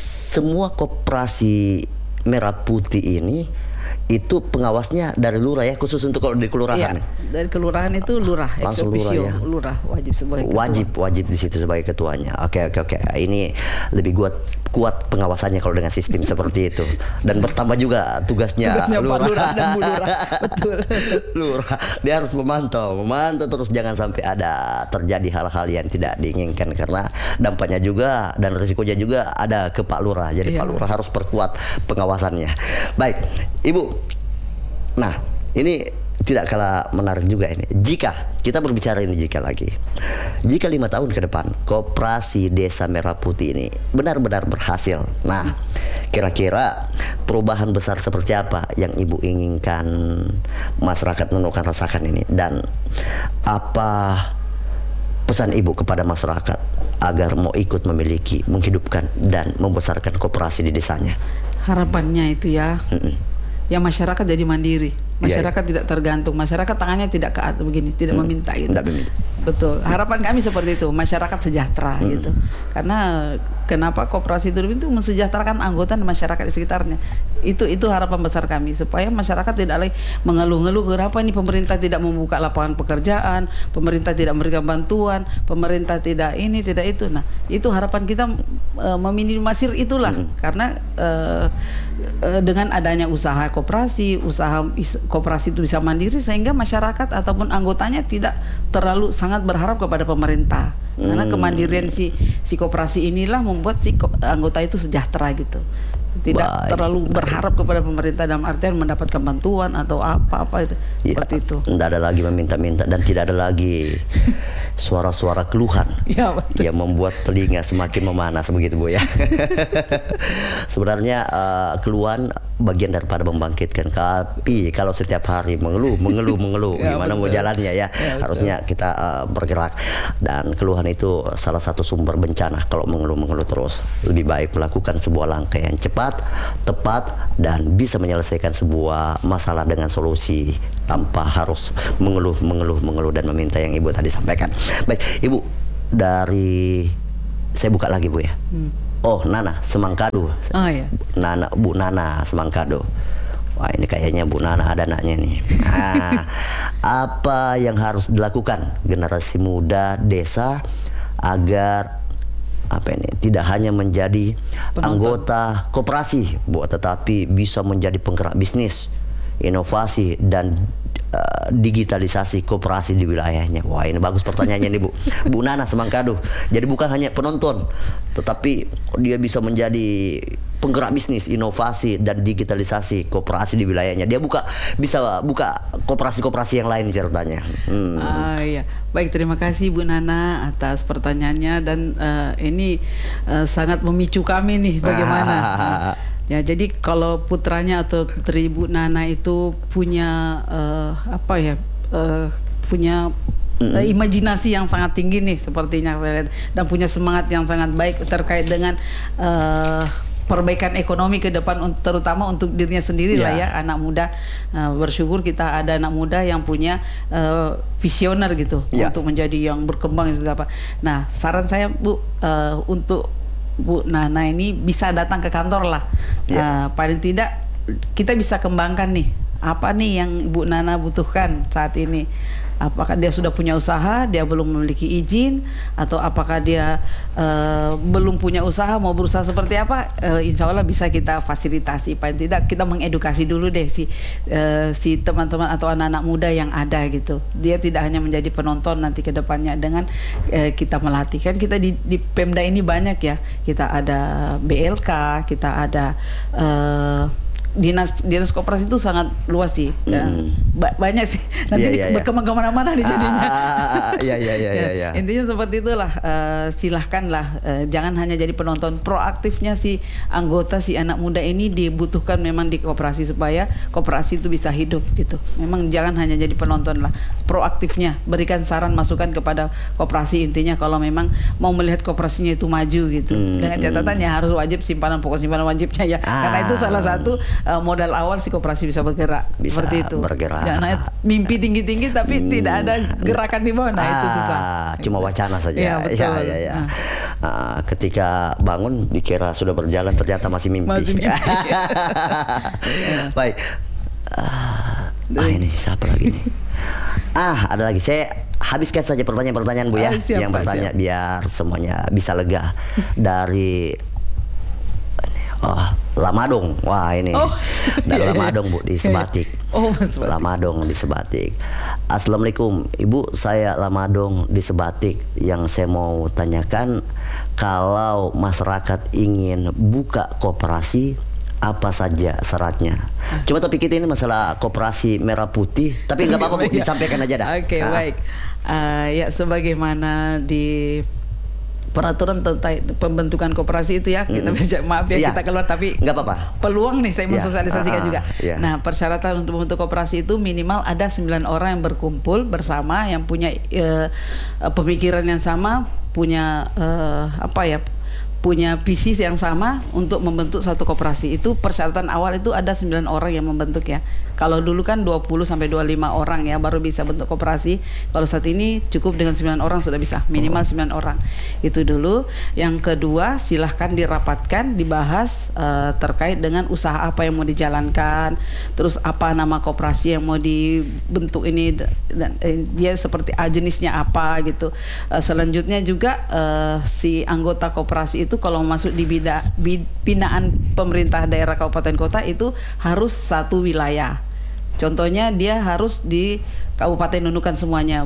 semua koperasi Merah Putih ini itu pengawasnya dari lurah ya, khusus untuk kalau di kelurahan. Iya, dari kelurahan itu lurah, langsung lurah ya. Lurah wajib sebagai ketua. Wajib wajib di situ sebagai ketuanya. Oke oke oke. Ini lebih kuat kuat pengawasannya kalau dengan sistem seperti itu. Dan bertambah juga tugasnya, tugasnya lurah. Pak Lurah dan Bu Lurah. Betul. Lurah, dia harus memantau, memantau terus jangan sampai ada terjadi hal-hal yang tidak diinginkan, karena dampaknya juga dan risikonya juga ada ke Pak Lurah. Jadi iya, Pak Lurah harus perkuat pengawasannya. Baik, Ibu. Nah, ini tidak kalah menarik juga ini. Jika kita berbicara ini, jika lagi, jika lima tahun ke depan Koperasi Desa Merah Putih ini benar-benar berhasil, nah, kira-kira perubahan besar seperti apa yang Ibu inginkan masyarakat menemukan rasakan ini, dan apa pesan Ibu kepada masyarakat agar mau ikut memiliki, menghidupkan dan membesarkan koperasi di desanya? Harapannya itu ya. Mm-mm. Ya, masyarakat jadi mandiri, masyarakat ya, ya. tidak tergantung, masyarakat tangannya tidak ke atas begini, tidak hmm. meminta itu. Betul. Harapan kami seperti itu, masyarakat sejahtera hmm. gitu. Karena kenapa koperasi itu itu mensejahterakan anggota dan masyarakat di sekitarnya. Itu itu harapan besar kami, supaya masyarakat tidak lagi mengeluh-ngeluh kenapa ini pemerintah tidak membuka lapangan pekerjaan, pemerintah tidak memberikan bantuan, pemerintah tidak ini, tidak itu. Nah, itu harapan kita e, meminimalisir itulah. Hmm. Karena e, e, dengan adanya usaha koperasi, usaha koperasi itu bisa mandiri, sehingga masyarakat ataupun anggotanya tidak terlalu sangat berharap kepada pemerintah. Karena kemandirian si si koperasi inilah membuat si anggota itu sejahtera gitu. tidak Baik, terlalu baik. berharap kepada pemerintah dalam artian mendapatkan bantuan atau apa-apa itu Ya, seperti itu. tidak ada lagi meminta-minta dan tidak ada lagi suara-suara keluhan Ya, betul. yang membuat telinga semakin memanas begitu Bu ya. Sebenarnya uh, keluhan bagian daripada membangkitkan, tapi kalau setiap hari mengeluh, mengeluh, mengeluh, Ya, gimana mau betul. jalannya ya? Ya, betul. Harusnya kita uh, bergerak, dan keluhan itu salah satu sumber bencana. Kalau mengeluh-mengeluh terus, lebih baik melakukan sebuah langkah yang cepat, tepat, dan bisa menyelesaikan sebuah masalah dengan solusi tanpa harus mengeluh, mengeluh, mengeluh dan meminta yang Ibu tadi sampaikan. Baik, Ibu, dari saya buka lagi Bu ya. Hmm. Oh, Nana Semangkado. Oh ya. Nana, Bu Nana Semangkado. Wah, ini kayaknya Bu Nana ada anaknya nih. Nah, apa yang harus dilakukan generasi muda desa agar apa ini tidak hanya menjadi Penonton. anggota koperasi, Bu, tetapi bisa menjadi penggerak bisnis, inovasi, dan uh, digitalisasi koperasi di wilayahnya. Wah, ini bagus pertanyaannya nih Bu. Bu Nana Semangkado. Jadi bukan hanya penonton, tetapi dia bisa menjadi penggerak bisnis, inovasi, dan digitalisasi koperasi di wilayahnya. Dia buka bisa buka koperasi-koperasi yang lain ceritanya. Hmm. Ah, iya. Baik, terima kasih Bu Nana atas pertanyaannya, dan uh, ini uh, sangat memicu kami nih bagaimana. Nah, ya, jadi kalau putranya atau putri Bu Nana itu punya uh, apa ya? Uh, punya Mm-mm. uh, imajinasi yang sangat tinggi nih sepertinya, dan punya semangat yang sangat baik terkait dengan uh, perbaikan ekonomi ke depan, terutama untuk dirinya sendiri lah Ya. ya, anak muda. Uh, bersyukur kita ada anak muda yang punya uh, visioner gitu Ya. untuk menjadi yang berkembang seperti apa. Nah, saran saya Bu, uh, untuk Bu Nana ini bisa datang ke kantor lah. Ya. Uh, paling tidak kita bisa kembangkan nih apa nih yang Bu Nana butuhkan saat ini. Apakah dia sudah punya usaha, dia belum memiliki izin, atau apakah dia uh, belum punya usaha, mau berusaha seperti apa? Uh, insya Allah bisa kita fasilitasi. Paling tidak kita mengedukasi dulu deh si uh, si teman-teman atau anak-anak muda yang ada gitu. Dia tidak hanya menjadi penonton nanti ke depannya dengan uh, kita melatih. Kan kita di, di Pemda ini banyak ya. Kita ada B L K, kita ada uh, dinas dinas koperasi itu sangat luas sih. Dan ba- banyak sih. Nanti Iya, ini iya, iya. berkembang kemana-mana di jadinya. Ah, iya iya iya iya. Ya, intinya seperti itulah. Uh, silahkanlah, uh, jangan hanya jadi penonton. Proaktifnya si anggota, si anak muda ini dibutuhkan memang di koperasi supaya koperasi itu bisa hidup gitu. Memang jangan hanya jadi penonton lah. Proaktifnya berikan saran masukan kepada koperasi, intinya kalau memang mau melihat koperasinya itu maju gitu. Hmm, Dengan catatannya harus wajib simpanan pokok simpanan wajibnya ya. Ah. Karena itu salah satu uh, modal awal si koperasi bisa bergerak. Bisa Seperti itu. bergerak. Jangan mimpi tinggi-tinggi tapi Hmm. tidak ada gerakan di bawah. Nah, itu susah. Ah, cuma wacana saja. Iya, betul. Ya, ya, ya. Ah. Ah, ketika bangun dikira sudah berjalan, ternyata masih mimpi. Masih mimpi. Baik. Ah, ah, ini siapa lagi nih? Ah, ada lagi. Saya habiskan saja pertanyaan-pertanyaan Bu ya, Ah, siap, yang Pak, bertanya biar semuanya bisa lega. Dari oh, Lamadong. Wah, ini. Oh, Dari iya, iya. Lamadong Bu di Sebatik. Oh, Sebatik. Lamadong di Sebatik. Assalamualaikum Ibu, saya Lamadong di Sebatik. Yang saya mau tanyakan, kalau masyarakat ingin buka koperasi, apa saja syaratnya? Cuma topik kita ini masalah koperasi merah putih, tapi nggak apa-apa Bu, Baik, ya. disampaikan aja dah. Oke, Ah. baik. Uh, ya, sebagaimana di peraturan tentang pembentukan koperasi itu ya, kita Mm-mm. maaf ya Iya. kita keluar, tapi Nggak apa-apa. peluang nih saya Ya, mensosialisasikan ah, juga. ya. Nah, persyaratan untuk membentuk koperasi itu minimal ada sembilan orang yang berkumpul bersama, yang punya eh, pemikiran yang sama, punya eh, apa ya? punya visi yang sama untuk membentuk satu koperasi. Itu persyaratan awal itu ada sembilan orang yang membentuk ya. Kalau dulu kan dua puluh sampai dua puluh lima orang ya baru bisa bentuk koperasi. Kalau saat ini cukup dengan sembilan orang sudah bisa, minimal sembilan orang. Itu dulu. Yang kedua, silahkan dirapatkan, dibahas uh, terkait dengan usaha apa yang mau dijalankan, terus apa nama koperasi yang mau dibentuk ini, dan eh, dia seperti ah, jenisnya apa gitu. Uh, selanjutnya juga uh, si anggota koperasi itu itu kalau masuk di bida, binaan pemerintah daerah kabupaten kota itu harus satu wilayah. Contohnya dia harus di Kabupaten Nunukan semuanya.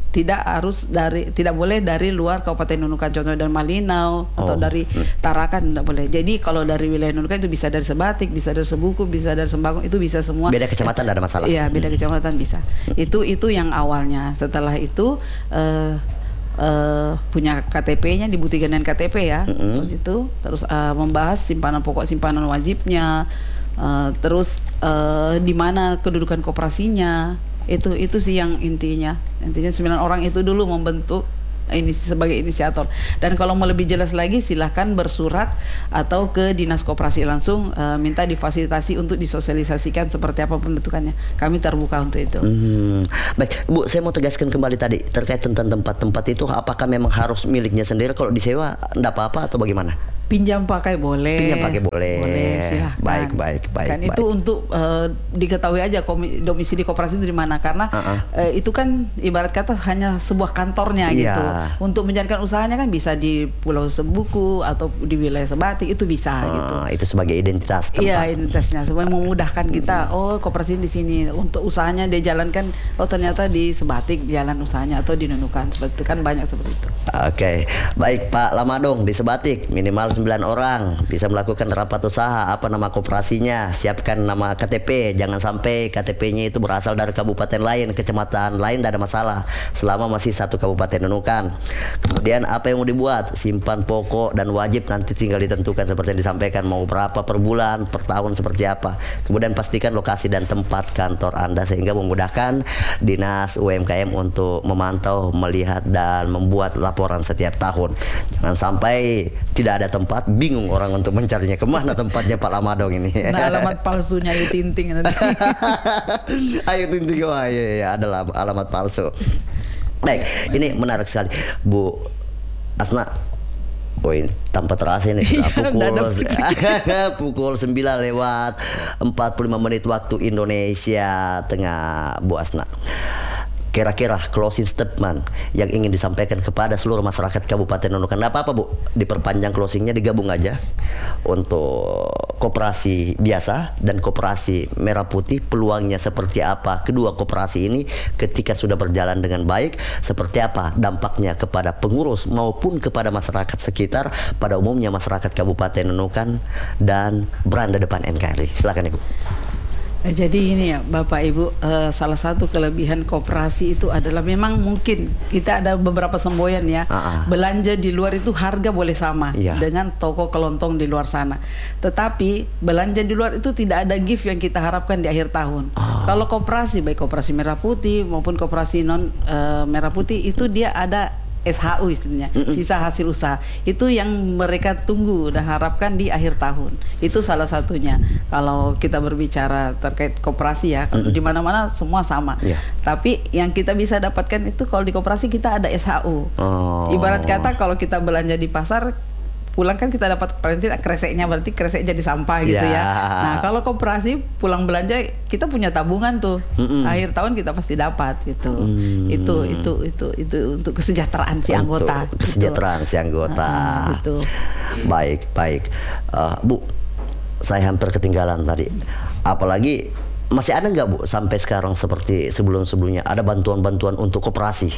tidak harus dari tidak boleh dari luar Kabupaten Nunukan, contohnya dari Malinau atau Oh. dari Tarakan tidak boleh. Jadi kalau dari wilayah Nunukan itu bisa dari Sebatik, bisa dari Sebuku, bisa dari Sembangong, itu bisa semua. Beda kecamatan tidak ada masalah. Iya, beda kecamatan bisa. Itu itu yang awalnya. Setelah itu eh, eh, punya K T P-nya, dibuktikan dengan K T P ya, Mm-mm. itu terus eh, membahas simpanan pokok simpanan wajibnya, eh, terus eh, di mana kedudukan koperasinya, itu itu sih yang intinya. Intinya sembilan orang itu dulu membentuk ini sebagai inisiator. Dan kalau mau lebih jelas lagi silahkan bersurat atau ke dinas koperasi langsung, eh, minta difasilitasi untuk disosialisasikan seperti apa pembentukannya. Kami terbuka untuk itu. Hmm. Baik, Bu, saya mau tegaskan kembali tadi terkait tentang tempat-tempat itu, apakah memang harus miliknya sendiri? Kalau disewa enggak apa-apa atau bagaimana? Pinjam pakai boleh. Pinjam pakai boleh. Boleh, silahkan. Baik, baik, baik, Kan baik. itu untuk eh, diketahui aja komi- domisili koperasi itu di mana, karena Uh-uh. eh, itu kan ibarat kata hanya sebuah kantornya Iya. gitu. Untuk menjalankan usahanya kan bisa di Pulau Sebuku atau di wilayah Sebatik, itu bisa gitu. Ah, itu sebagai identitas tempat. Iya, identitasnya supaya memudahkan kita. Oh, koperasi di sini untuk usahanya dia jalankan. Oh, ternyata di Sebatik jalan usahanya atau di Nunukan. Seperti itu kan banyak seperti itu. Oke, baik Pak Lamadong di Sebatik minimal sembilan orang bisa melakukan rapat usaha. Apa nama koperasinya? Siapkan nama K T P. Jangan sampai K T P-nya itu berasal dari kabupaten lain, kecamatan lain, tidak ada masalah selama masih satu kabupaten Nunukan. Kemudian apa yang mau dibuat? Simpan pokok dan wajib nanti tinggal ditentukan seperti yang disampaikan, mau berapa per bulan, per tahun seperti apa. Kemudian pastikan lokasi dan tempat kantor Anda sehingga memudahkan Dinas U M K M untuk memantau, melihat dan membuat laporan setiap tahun. Jangan sampai tidak ada tempat, bingung orang untuk mencarinya kemana tempatnya Pak Lamadong ini. Nah, alamat palsunya Ayu Tinting nanti. Ayo tunjuk, wah iya, iya, adalah alamat palsu. Baik, ini menarik sekali, Bu Asna. Woi, tanpa terasa ini sudah Iya, pukul dadak pukul sembilan lewat empat puluh lima menit waktu Indonesia Tengah, Bu Asna. Kira-kira closing statement yang ingin disampaikan kepada seluruh masyarakat Kabupaten Nunukan. Nggak apa-apa, Bu, diperpanjang closingnya, digabung aja untuk koperasi biasa dan koperasi merah putih. Peluangnya seperti apa kedua koperasi ini ketika sudah berjalan dengan baik, seperti apa dampaknya kepada pengurus maupun kepada masyarakat sekitar, pada umumnya masyarakat Kabupaten Nunukan dan beranda depan N K R I. Silakan, Ibu. Jadi ini ya Bapak Ibu, eh, salah satu kelebihan koperasi itu adalah memang mungkin kita ada beberapa semboyan ya. Ah, ah. Belanja di luar itu harga boleh sama Iya. dengan toko kelontong di luar sana. Tetapi belanja di luar itu tidak ada gift yang kita harapkan di akhir tahun. Ah. Kalau koperasi, baik koperasi merah putih maupun koperasi non eh, merah putih, itu dia ada S H U istilahnya, sisa hasil usaha. Itu yang mereka tunggu dan harapkan di akhir tahun. Itu salah satunya. Kalau kita berbicara terkait koperasi ya, di mana-mana semua sama. Iya. Tapi yang kita bisa dapatkan itu kalau di koperasi kita ada S H U. Oh. Ibarat kata kalau kita belanja di pasar, pulang kan kita dapat paling tidak kreseknya, berarti kresek jadi sampah gitu Ya. ya. Nah, kalau koperasi pulang belanja kita punya tabungan tuh. Mm-mm. Akhir tahun kita pasti dapat gitu. Hmm. Itu itu itu itu untuk kesejahteraan si Untuk anggota. kesejahteraan si anggota. Ah, gitu. Baik, baik. Eh, Bu, saya hampir ketinggalan tadi. Apalagi masih ada nggak, Bu, sampai sekarang seperti sebelum-sebelumnya ada bantuan-bantuan untuk koperasi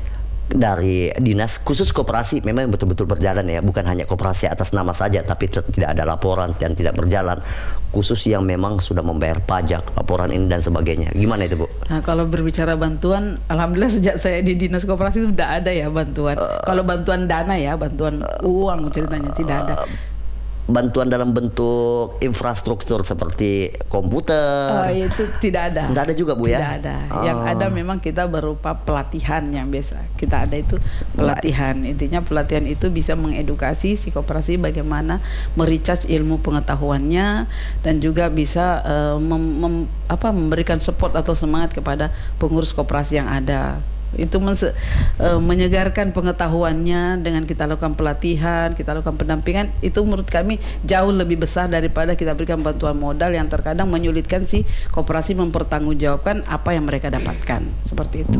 dari dinas khusus koperasi memang betul-betul berjalan ya, bukan hanya koperasi atas nama saja, tapi t- tidak ada laporan dan tidak berjalan, khusus yang memang sudah membayar pajak, laporan ini dan sebagainya. Gimana itu, Bu? Nah, kalau berbicara bantuan, alhamdulillah sejak saya di dinas koperasi sudah ada ya bantuan. Kalau bantuan dana ya, bantuan uang ceritanya tidak ada. Bantuan dalam bentuk infrastruktur seperti komputer. Oh, itu tidak ada. Nggak ada juga, Bu, ya? Tidak ada. Yang Oh. ada memang kita berupa pelatihan yang biasa. Kita ada itu pelatihan. Intinya pelatihan itu bisa mengedukasi si koperasi bagaimana merecharge ilmu pengetahuannya dan juga bisa eh, mem- mem- apa, memberikan support atau semangat kepada pengurus koperasi yang ada. Itu mense- eh, menyegarkan pengetahuannya dengan kita lakukan pelatihan, kita lakukan pendampingan. Itu menurut kami jauh lebih besar daripada kita berikan bantuan modal yang terkadang menyulitkan si koperasi mempertanggungjawabkan apa yang mereka dapatkan. Seperti itu.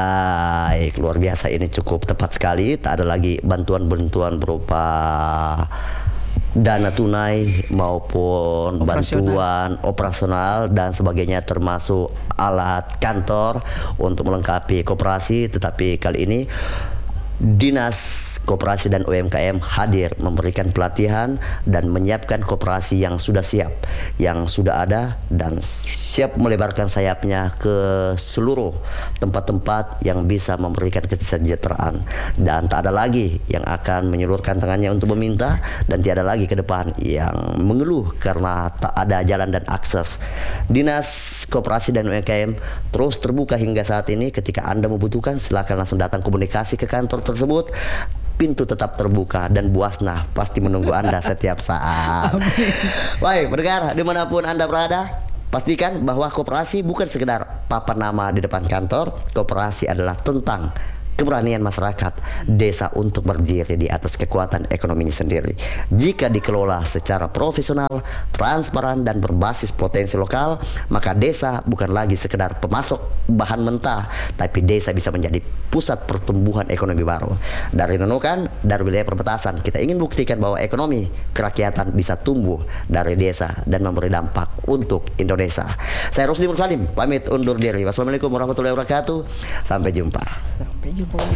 Baik, luar biasa, ini cukup tepat sekali. Tak ada lagi bantuan-bantuan berupa dana tunai maupun Operasional. bantuan operasional dan sebagainya, termasuk alat kantor untuk melengkapi koperasi. Tetapi kali ini Dinas Koperasi dan U M K M hadir memberikan pelatihan dan menyiapkan koperasi yang sudah siap, yang sudah ada dan siap melebarkan sayapnya ke seluruh tempat-tempat yang bisa memberikan kesejahteraan. Dan tak ada lagi yang akan menyulurkan tangannya untuk meminta, dan tiada lagi ke depan yang mengeluh karena tak ada jalan dan akses. Dinas Koperasi dan U M K M terus terbuka hingga saat ini. Ketika Anda membutuhkan, silakan langsung datang komunikasi ke kantor tersebut. Pintu tetap terbuka dan Bu Asna pasti menunggu Anda setiap saat. Baik, pendengar dimanapun Anda berada, pastikan bahwa koperasi bukan sekedar papan nama di depan kantor. Koperasi adalah tentang keberanian masyarakat desa untuk berdiri di atas kekuatan ekonominya sendiri. Jika dikelola secara profesional, transparan dan berbasis potensi lokal, maka desa bukan lagi sekedar pemasok bahan mentah, tapi desa bisa menjadi pusat pertumbuhan ekonomi baru. Dari Nunukan, dari wilayah perbatasan, kita ingin buktikan bahwa ekonomi kerakyatan bisa tumbuh dari desa dan memberi dampak untuk Indonesia. Saya Rusdi Mursalim, pamit undur diri. Wassalamualaikum warahmatullahi wabarakatuh. Sampai jumpa. Sampai jumpa.